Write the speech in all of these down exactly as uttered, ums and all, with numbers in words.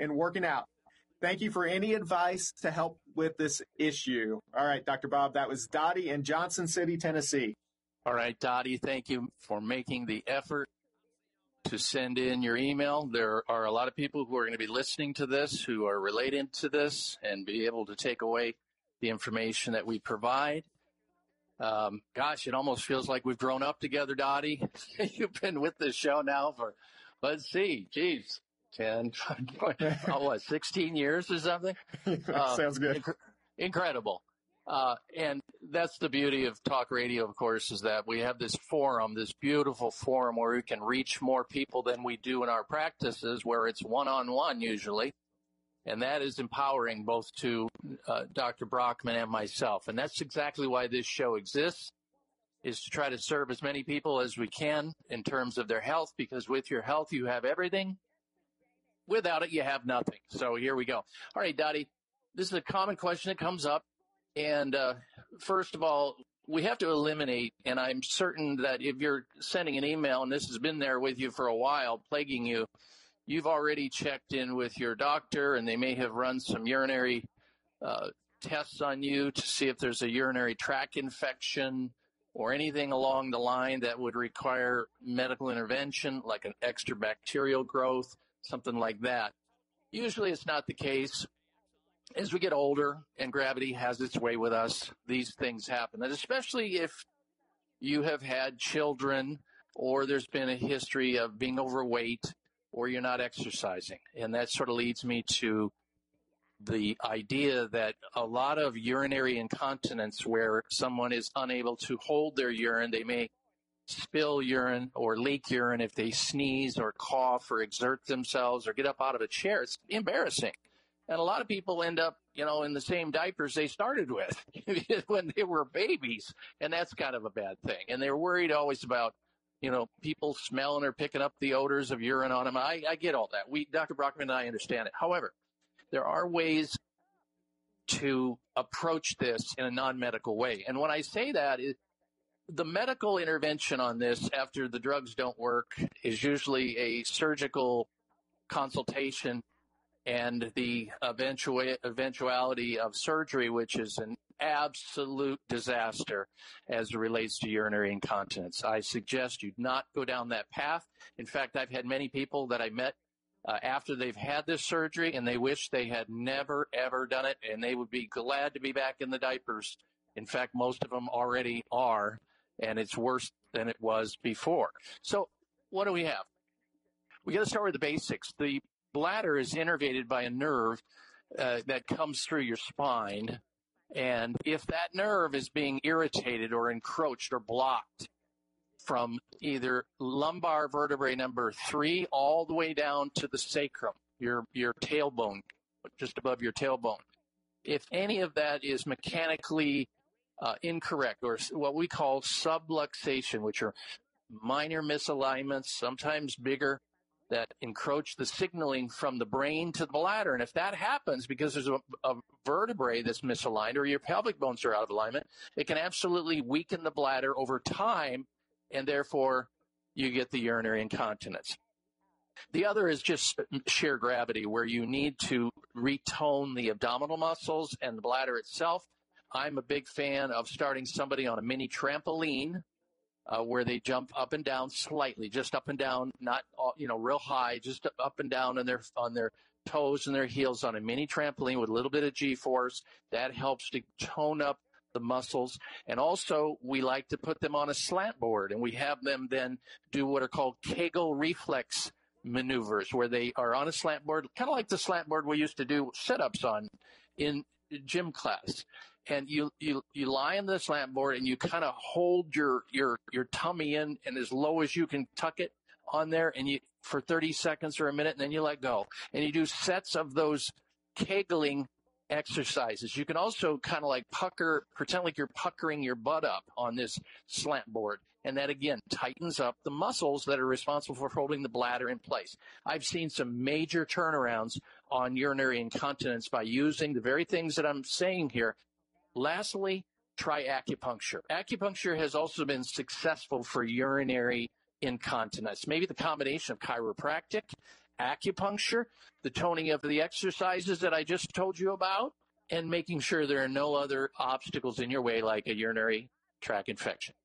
and working out. Thank you for any advice to help with this issue. All right, Doctor Bob, that was Dottie in Johnson City, Tennessee. All right, Dottie, thank you for making the effort to send in your email. There are a lot of people who are going to be listening to this, who are related to this, and be able to take away the information that we provide. Um, gosh, it almost feels like we've grown up together, Dottie. You've been with this show now for, let's see, geez, ten, oh, what, sixteen years or something? Uh, Sounds good. Inc- incredible. Uh, and that's the beauty of talk radio, of course, is that we have this forum, this beautiful forum where we can reach more people than we do in our practices, where it's one-on-one usually. And that is empowering both to uh, Doctor Brockman and myself. And that's exactly why this show exists, is to try to serve as many people as we can in terms of their health, because with your health, you have everything. Without it, you have nothing. So here we go. All right, Dottie, this is a common question that comes up. And uh, first of all, we have to eliminate, and I'm certain that if you're sending an email and this has been there with you for a while, plaguing you, you've already checked in with your doctor, and they may have run some urinary uh, tests on you to see if there's a urinary tract infection or anything along the line that would require medical intervention, like an extra bacterial growth, something like that. Usually it's not the case. As we get older and gravity has its way with us, these things happen. And especially if you have had children or there's been a history of being overweight or you're not exercising. And that sort of leads me to the idea that a lot of urinary incontinence, where someone is unable to hold their urine, they may spill urine or leak urine if they sneeze or cough or exert themselves or get up out of a chair. It's embarrassing. And a lot of people end up, you know, in the same diapers they started with when they were babies. And that's kind of a bad thing. And they're worried always about, you know, people smelling or picking up the odors of urine on them. I, I get all that. We, Doctor Brockman and I understand it. However, there are ways to approach this in a non-medical way. And when I say that, it, the medical intervention on this after the drugs don't work is usually a surgical consultation and the eventual, eventuality of surgery, which is an absolute disaster as it relates to urinary incontinence. I suggest you not go down that path. In fact, I've had many people that I met uh, after they've had this surgery, and they wish they had never, ever done it, and they would be glad to be back in the diapers. In fact, most of them already are, and it's worse than it was before. So what do we have? We got to start with the basics. The bladder is innervated by a nerve uh, that comes through your spine. And if that nerve is being irritated or encroached or blocked from either lumbar vertebrae number three all the way down to the sacrum, your, your tailbone, just above your tailbone, if any of that is mechanically uh, incorrect, or what we call subluxation, which are minor misalignments, sometimes bigger, that encroach the signaling from the brain to the bladder. And if that happens because there's a, a vertebrae that's misaligned or your pelvic bones are out of alignment, it can absolutely weaken the bladder over time, and therefore you get the urinary incontinence. The other is just sheer gravity, where you need to retone the abdominal muscles and the bladder itself. I'm a big fan of starting somebody on a mini trampoline, Uh, where they jump up and down slightly, just up and down, not, you know, real high, just up and down on their, on their toes and their heels on a mini trampoline with a little bit of G-force. That helps to tone up the muscles. And also, we like to put them on a slant board, and we have them then do what are called Kegel reflex maneuvers, where they are on a slant board, kind of like the slant board we used to do sit-ups on in gym class. And you, you, you lie on the slant board and you kind of hold your, your, your tummy in and as low as you can tuck it on there, and you, for thirty seconds or a minute, and then you let go. And you do sets of those kegling exercises. You can also kind of like pucker, pretend like you're puckering your butt up on this slant board. And that, again, tightens up the muscles that are responsible for holding the bladder in place. I've seen some major turnarounds on urinary incontinence by using the very things that I'm saying here. Lastly, try acupuncture. Acupuncture has also been successful for urinary incontinence. Maybe the combination of chiropractic acupuncture, the toning of the exercises that I just told you about, and making sure there are no other obstacles in your way like a urinary tract infection.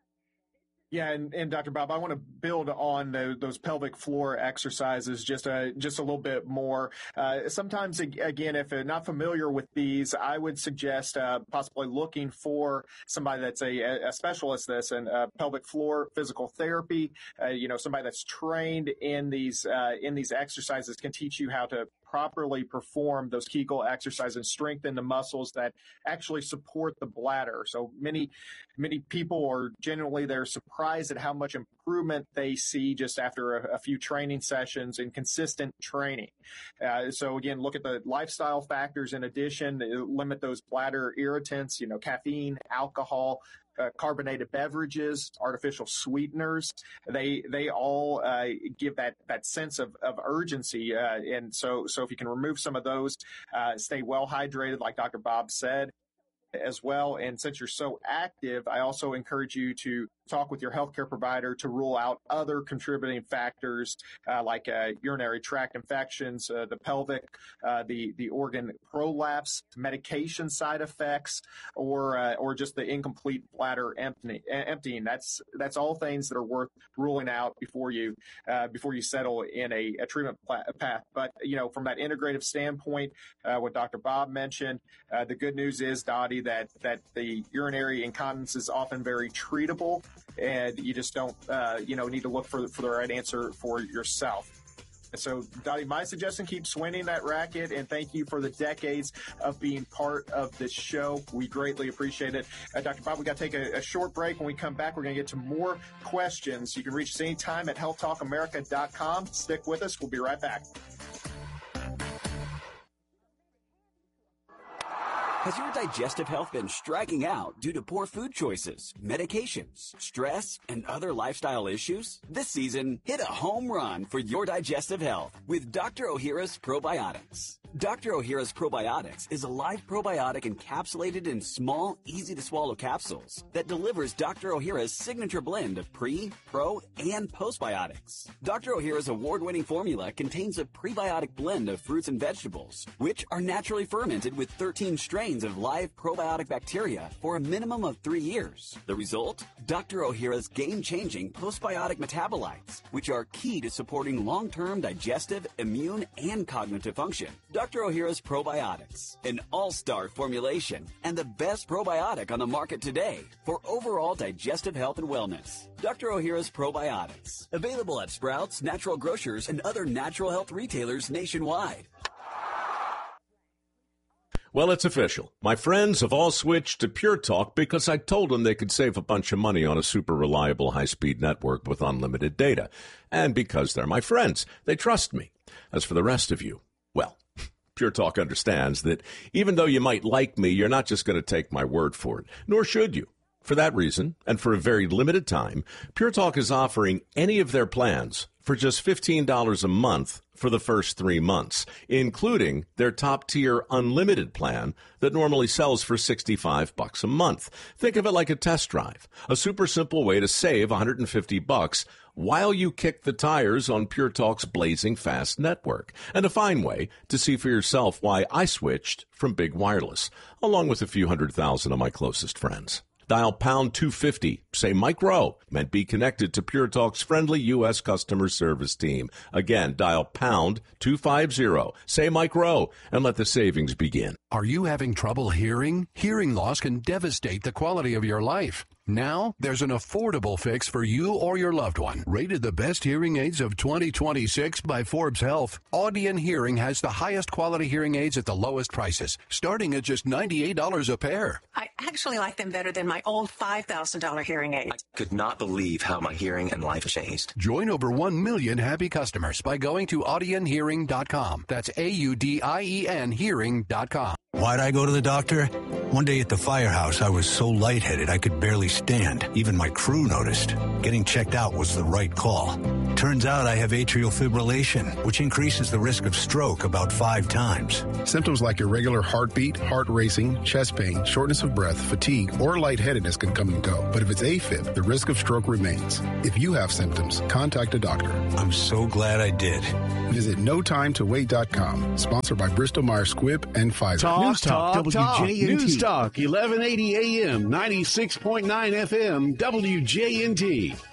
Yeah, and, and Doctor Bob, I want to build on the, those pelvic floor exercises just a, just a little bit more. Uh, sometimes, again, if you're not familiar with these, I would suggest uh, possibly looking for somebody that's a, a specialist this in uh, pelvic floor physical therapy. Uh, you know, somebody that's trained in these uh, in these exercises can teach you how to properly perform those Kegel exercises and strengthen the muscles that actually support the bladder. So many, many people are generally they're surprised at how much improvement they see just after a, a few training sessions and consistent training. Uh, so again, look at the lifestyle factors in addition, limit those bladder irritants, you know, caffeine, alcohol, Uh, carbonated beverages, artificial sweeteners, they they all uh, give that that sense of, of urgency. Uh, and so so if you can remove some of those, uh, stay well hydrated, like Doctor Bob said, as well. And since you're so active, I also encourage you to talk with your healthcare provider to rule out other contributing factors uh, like uh, urinary tract infections, uh, the pelvic, uh, the the organ prolapse, medication side effects, or uh, or just the incomplete bladder empty, emptying. That's that's all things that are worth ruling out before you uh, before you settle in a, a treatment path. But you know, from that integrative standpoint, uh, what Doctor Bob mentioned, uh, the good news is, Dottie, that that the urinary incontinence is often very treatable. And you just don't, uh, you know, need to look for, for the right answer for yourself. So, Dottie, my suggestion, keep swinging that racket, and thank you for the decades of being part of this show. We greatly appreciate it. Uh, Doctor Bob, we got to take a, a short break. When we come back, we're going to get to more questions. You can reach us anytime at health talk america dot com. Stick with us. We'll be right back. Has your digestive health been striking out due to poor food choices, medications, stress, and other lifestyle issues? This season, hit a home run for your digestive health with Doctor Ohhira's Probiotics. Doctor Ohhira's Probiotics is a live probiotic encapsulated in small, easy-to-swallow capsules that delivers Doctor Ohhira's signature blend of pre, pro, and postbiotics. Doctor Ohhira's award-winning formula contains a prebiotic blend of fruits and vegetables, which are naturally fermented with thirteen strains of live probiotic bacteria for a minimum of three years. The result? Doctor Ohhira's game-changing postbiotic metabolites, which are key to supporting long-term digestive, immune, and cognitive function. Doctor Ohhira's Probiotics, an all-star formulation and the best probiotic on the market today for overall digestive health and wellness. Doctor Ohhira's Probiotics, available at Sprouts, Natural Grocers, and other natural health retailers nationwide. Well, it's official. My friends have all switched to Pure Talk because I told them they could save a bunch of money on a super reliable high-speed network with unlimited data. And because they're my friends, they trust me. As for the rest of you, well, Pure Talk understands that even though you might like me, you're not just going to take my word for it, nor should you. For that reason, and for a very limited time, Pure Talk is offering any of their plans for just fifteen dollars a month for the first three months, including their top-tier unlimited plan that normally sells for sixty-five bucks a month. Think of it like a test drive, a super simple way to save one hundred fifty bucks while you kick the tires on Pure Talk's blazing fast network, and a fine way to see for yourself why I switched from Big Wireless, along with a few hundred thousand of my closest friends. Dial pound two fifty, say Mike Rowe, and be connected to Pure Talk's friendly U S customer service team. Again, dial pound two fifty, say Mike Rowe, and let the savings begin. Are you having trouble hearing? Hearing loss can devastate the quality of your life. Now, there's an affordable fix for you or your loved one. Rated the best hearing aids of twenty twenty-six by Forbes Health, Audion Hearing has the highest quality hearing aids at the lowest prices, starting at just ninety-eight dollars a pair. I actually like them better than my old five thousand dollars hearing aids. I could not believe how my hearing and life changed. Join over one million happy customers by going to audion hearing dot com. That's A U D I E N hearing dot com. Why'd I go to the doctor? One day at the firehouse, I was so lightheaded I could barely stand. Even my crew noticed. Getting checked out was the right call. Turns out I have atrial fibrillation, which increases the risk of stroke about five times. Symptoms like irregular heartbeat, heart racing, chest pain, shortness of breath, fatigue, or lightheadedness can come and go. But if it's AFib, the risk of stroke remains. If you have symptoms, contact a doctor. I'm so glad I did. Visit no time to wait dot com. Sponsored by Bristol Myers Squibb and Pfizer. Talk, News Talk, talk, W J N T. News Talk, eleven eighty A M, ninety-six point nine F M, W J N T.